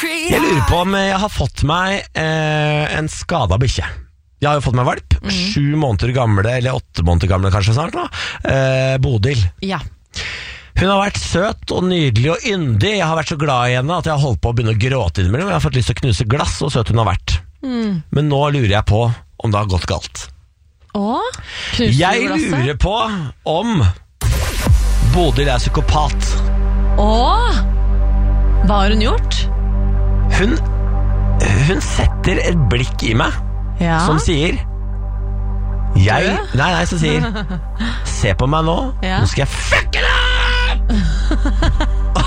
Jeg lurer på om jeg har fått meg en skadet bikkje. Jeg har jo fått meg valp, 7 måneder gamle, eller 8 måneder gamle kanskje snart nå, Bodil. Ja. Hun har vært søt og nydelig og yndig. Jeg har vært så glad i henne at jeg har holdt på å begynne å gråte innimellom. Jeg har fått lyst til å knuse glass, så søt hun har vært. Men nå lurer jeg på om det har gått galt. Jeg lurer på om Bodil er psykopat. Hva har hun gjort? Hun setter et blikk i meg som sier som sier se på meg nå, nå skal jeg fucke deg!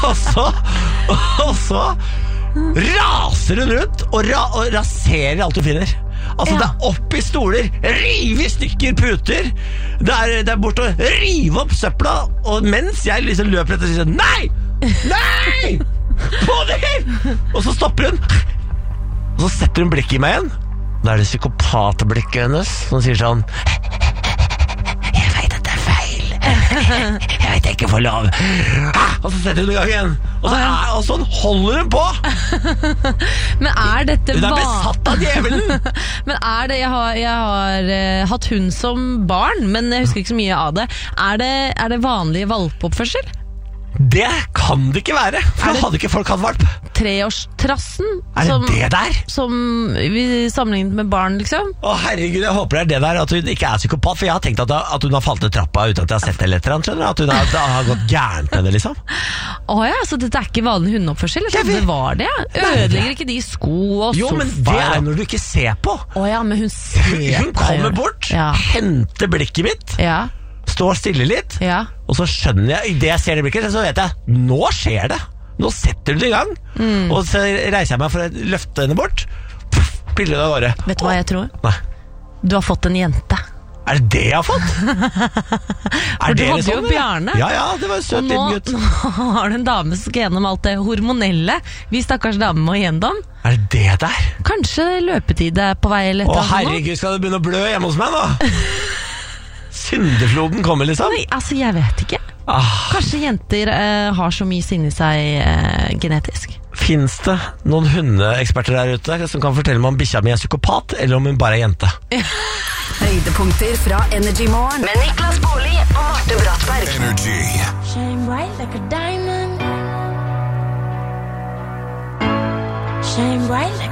og så raser hun rundt og raserer alt hun finner. Altså det er opp i stoler, rive i stykker puter, det er bort å rive opp søpla, og mens jeg liksom løper etter og sier nei, Bodil! Og så stopper hun, og så setter hun blikket i meg igjen. Da er det psykopatblikket hennes som sier sånn jeg vet at det er feil, jeg vet jeg ikke får lov, og så setter hun i gang igjen, og sånn holder hun på. Men er dette hun er besatt av djevelen. Men er det, jeg har hatt hund som barn, men jeg husker ikke så mye av det. Er det vanlig valpoppførsel? Det kan det ikke være, for da hadde ikke folk hatt valp. 3-årstrassen det der? Som vi sammenlignet med barn, liksom. Å herregud, jeg håper det er det der, at hun ikke er psykopat. For jeg har tenkt at hun har falt ned trappa uten at jeg har sett det eller annet, skjønner du? At hun har gått gærent med det, liksom. Så dette er ikke vanlig hundeoppførsel? Det var det, Ødelegger ikke de sko og sofa? Jo, men det er når du ikke ser på. Men hun ser på. Hun kommer bort, henter blikket mitt, står stille litt, og så skjønner jeg, i det jeg ser det blikket, så vet jeg, nå skjer det. Nå setter du det i gang. Og så reiser jeg meg for å løfte henne bort. Piller det av gårde. Vet du hva jeg tror? Nei. Du har fått en jente. Er det det jeg har fått? For du hadde jo Bjarne. Ja, det var en søt liten gutt. Nå har du en dame som skal gjennom alt det hormonelle vi stakkars dame må gjennom. Er det det der? Kanskje løpetid er på vei eller et eller annet. Herregud, skal det begynne å blø hjemme hos meg da? Syndefloden kommer liksom. Nei, jeg vet ikke. Kanskje jenter har så mye sinne i seg genetisk. Finns det noen hundeeksperter der ute som kan fortelle meg om bikkja mi er psykopat, eller om hun bare er jente? Høydepunkter fra Energy Morgen med Niklas Baarli og Marte Brattberg. Energy. Shine bright like a diamond. Shine bright like